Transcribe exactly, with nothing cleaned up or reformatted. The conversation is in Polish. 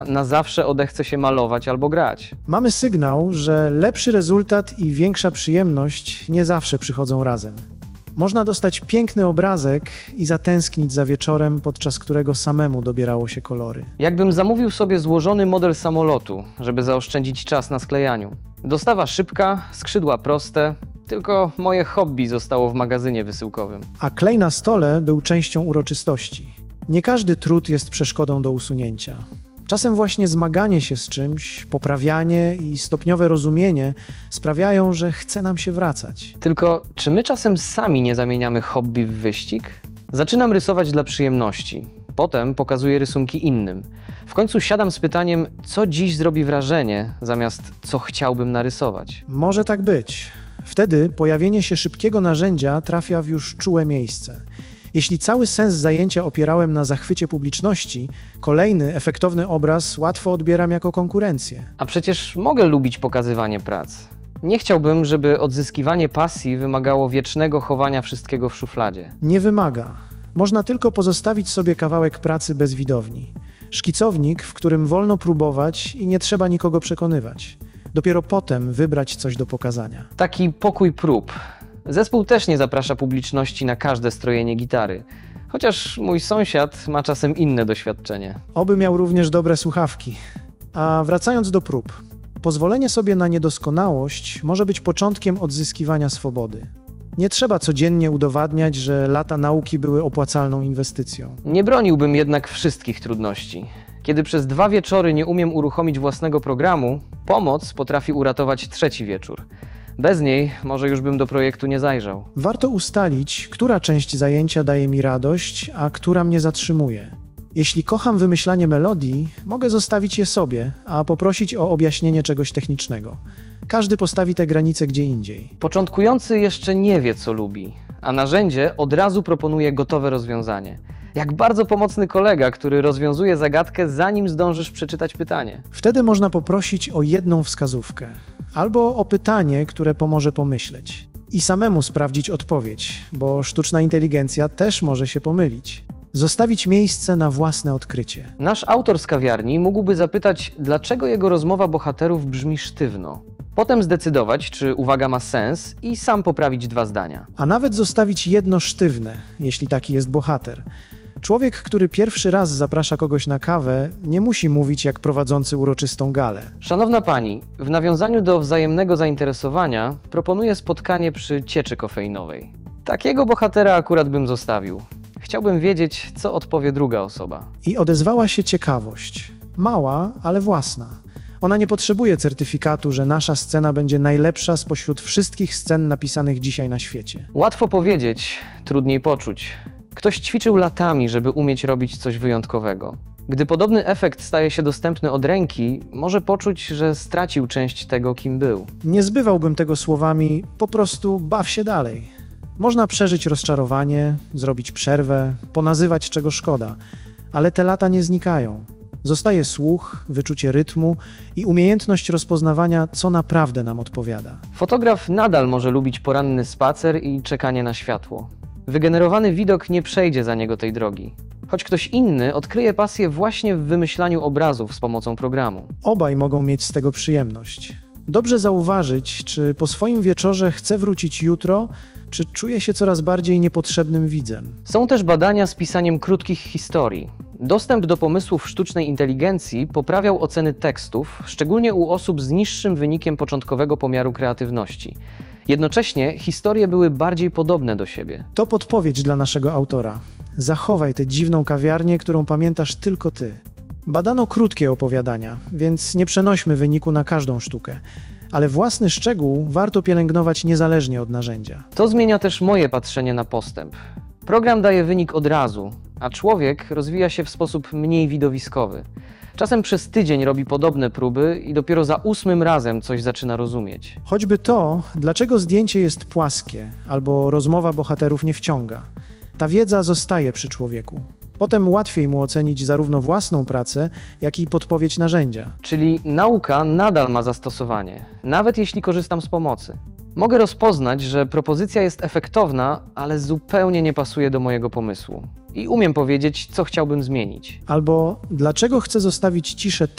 na zawsze odechce się malować albo grać. Mamy sygnał, że lepszy rezultat i większa przyjemność nie zawsze przychodzą razem. Można dostać piękny obrazek i zatęsknić za wieczorem, podczas którego samemu dobierało się kolory. Jakbym zamówił sobie złożony model samolotu, żeby zaoszczędzić czas na sklejaniu. Dostawa szybka, skrzydła proste, tylko moje hobby zostało w magazynie wysyłkowym. A klej na stole był częścią uroczystości. Nie każdy trud jest przeszkodą do usunięcia. Czasem właśnie zmaganie się z czymś, poprawianie i stopniowe rozumienie sprawiają, że chce nam się wracać. Tylko czy my czasem sami nie zamieniamy hobby w wyścig? Zaczynam rysować dla przyjemności. Potem pokazuję rysunki innym. W końcu siadam z pytaniem, co dziś zrobi wrażenie, zamiast co chciałbym narysować. Może tak być. Wtedy pojawienie się szybkiego narzędzia trafia w już czułe miejsce. Jeśli cały sens zajęcia opierałem na zachwycie publiczności, kolejny, efektowny obraz łatwo odbieram jako konkurencję. A przecież mogę lubić pokazywanie prac. Nie chciałbym, żeby odzyskiwanie pasji wymagało wiecznego chowania wszystkiego w szufladzie. Nie wymaga. Można tylko pozostawić sobie kawałek pracy bez widowni. Szkicownik, w którym wolno próbować i nie trzeba nikogo przekonywać. Dopiero potem wybrać coś do pokazania. Taki pokój prób. Zespół też nie zaprasza publiczności na każde strojenie gitary. Chociaż mój sąsiad ma czasem inne doświadczenie. Oby miał również dobre słuchawki. A wracając do prób. Pozwolenie sobie na niedoskonałość może być początkiem odzyskiwania swobody. Nie trzeba codziennie udowadniać, że lata nauki były opłacalną inwestycją. Nie broniłbym jednak wszystkich trudności. Kiedy przez dwa wieczory nie umiem uruchomić własnego programu, pomoc potrafi uratować trzeci wieczór. Bez niej może już bym do projektu nie zajrzał. Warto ustalić, która część zajęcia daje mi radość, a która mnie zatrzymuje. Jeśli kocham wymyślanie melodii, mogę zostawić je sobie, a poprosić o objaśnienie czegoś technicznego. Każdy postawi te granice gdzie indziej. Początkujący jeszcze nie wie, co lubi, a narzędzie od razu proponuje gotowe rozwiązanie. Jak bardzo pomocny kolega, który rozwiązuje zagadkę, zanim zdążysz przeczytać pytanie. Wtedy można poprosić o jedną wskazówkę, albo o pytanie, które pomoże pomyśleć. I samemu sprawdzić odpowiedź, bo sztuczna inteligencja też może się pomylić. Zostawić miejsce na własne odkrycie. Nasz autor z kawiarni mógłby zapytać, dlaczego jego rozmowa bohaterów brzmi sztywno. Potem zdecydować, czy uwaga ma sens i sam poprawić dwa zdania. A nawet zostawić jedno sztywne, jeśli taki jest bohater. Człowiek, który pierwszy raz zaprasza kogoś na kawę, nie musi mówić jak prowadzący uroczystą galę. Szanowna pani, w nawiązaniu do wzajemnego zainteresowania proponuję spotkanie przy cieczy kofeinowej. Takiego bohatera akurat bym zostawił. Chciałbym wiedzieć, co odpowie druga osoba. I odezwała się ciekawość. Mała, ale własna. Ona nie potrzebuje certyfikatu, że nasza scena będzie najlepsza spośród wszystkich scen napisanych dzisiaj na świecie. Łatwo powiedzieć, trudniej poczuć. Ktoś ćwiczył latami, żeby umieć robić coś wyjątkowego. Gdy podobny efekt staje się dostępny od ręki, może poczuć, że stracił część tego, kim był. Nie zbywałbym tego słowami, po prostu baw się dalej. Można przeżyć rozczarowanie, zrobić przerwę, ponazywać czego szkoda, ale te lata nie znikają. Zostaje słuch, wyczucie rytmu i umiejętność rozpoznawania, co naprawdę nam odpowiada. Fotograf nadal może lubić poranny spacer i czekanie na światło. Wygenerowany widok nie przejdzie za niego tej drogi. Choć ktoś inny odkryje pasję właśnie w wymyślaniu obrazów z pomocą programu. Obaj mogą mieć z tego przyjemność. Dobrze zauważyć, czy po swoim wieczorze chce wrócić jutro, czy czuje się coraz bardziej niepotrzebnym widzem. Są też badania z pisaniem krótkich historii. Dostęp do pomysłów sztucznej inteligencji poprawiał oceny tekstów, szczególnie u osób z niższym wynikiem początkowego pomiaru kreatywności. Jednocześnie historie były bardziej podobne do siebie. To podpowiedź dla naszego autora. Zachowaj tę dziwną kawiarnię, którą pamiętasz tylko ty. Badano krótkie opowiadania, więc nie przenośmy wyniku na każdą sztukę. Ale własny szczegół warto pielęgnować niezależnie od narzędzia. To zmienia też moje patrzenie na postęp. Program daje wynik od razu, a człowiek rozwija się w sposób mniej widowiskowy. Czasem przez tydzień robi podobne próby i dopiero za ósmym razem coś zaczyna rozumieć. Choćby to, dlaczego zdjęcie jest płaskie, albo rozmowa bohaterów nie wciąga. Ta wiedza zostaje przy człowieku. Potem łatwiej mu ocenić zarówno własną pracę, jak i podpowiedź narzędzia. Czyli nauka nadal ma zastosowanie, nawet jeśli korzystam z pomocy. Mogę rozpoznać, że propozycja jest efektowna, ale zupełnie nie pasuje do mojego pomysłu. I umiem powiedzieć, co chciałbym zmienić. Albo dlaczego chcę zostawić ciszę